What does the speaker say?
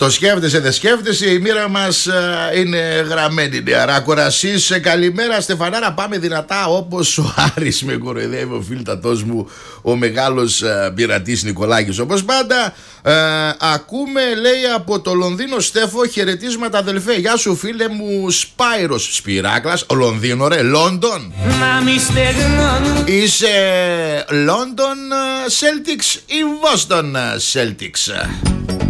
Το σκέφτεσαι, δεν σκέφτεσαι, η μοίρα μας είναι γραμμένη, νεαρά κορασίς. Καλημέρα Στεφανάρα, πάμε δυνατά όπως ο Άρης. Με κοροϊδεύει ο φίλτατός μου, ο μεγάλος πειρατής Νικολάκης. Όπως πάντα ακούμε, λέει, από το Λονδίνο Στέφο, χαιρετίσματα αδελφέ. Γεια σου φίλε μου Σπάιρος Σπυράκλας. Ο Λονδίνο ρε, Λόντον. Είσαι London Celtics ή Boston Celtics?